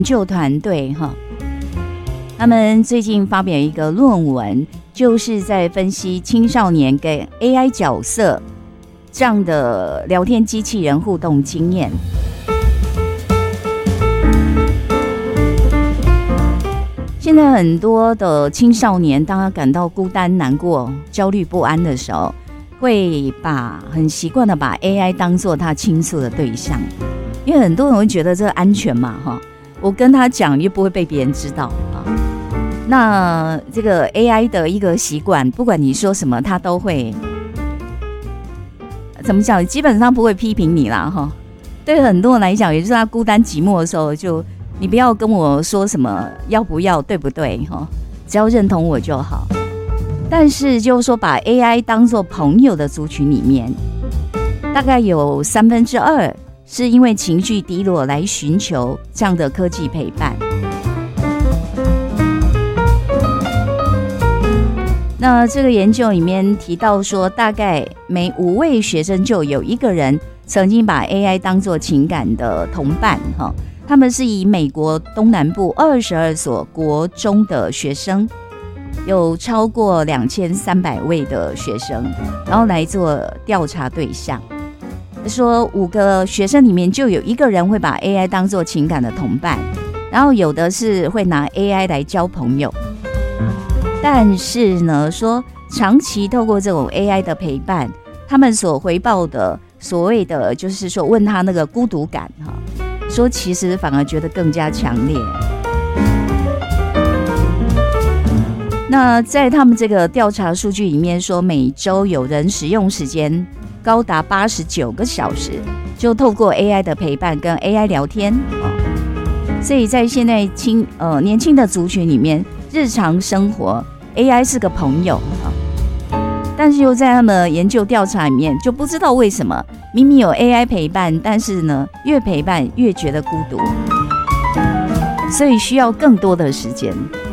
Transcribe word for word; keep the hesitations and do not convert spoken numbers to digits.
究团队哈，他们最近发表一个论文，就是在分析青少年跟 A I 角色这样的聊天机器人互动经验。现在很多的青少年，当他感到孤单、难过、焦虑不安的时候，会把很习惯的把 A I 当作他倾诉的对象，因为很多人会觉得这个安全嘛，哈，我跟他讲又不会被别人知道啊。那这个 A I 的一个习惯，不管你说什么，他都会怎么讲？基本上不会批评你啦，哈。对很多人来讲，也就是他孤单寂寞的时候，就你不要跟我说什么要不要，对不对？哈，只要认同我就好。但是就是说，把 A I 当作朋友的族群里面，大概有三分之二是因为情绪低落来寻求这样的科技陪伴。那这个研究里面提到说，大概每五位学生就有一个人曾经把 A I 当作情感的同伴。他们是以美国东南部二十二所国中的学生，有超过两千三百位的学生，然后来做调查对象。说五个学生里面就有一个人会把 A I 当作情感的同伴，然后有的是会拿 A I 来交朋友。但是呢，说长期透过这种 A I 的陪伴，他们所回报的所谓的就是说问他那个孤独感哈，说其实反而觉得更加强烈。那在他们这个调查数据里面说，每周有人使用时间高达八十九个小时，就透过 A I 的陪伴跟 A I 聊天。所以在现在轻呃年轻的族群里面，日常生活 A I 是个朋友，但是又在他们的研究调查里面，就不知道为什么明明有 A I 陪伴，但是呢越陪伴越觉得孤独，所以需要更多的时间。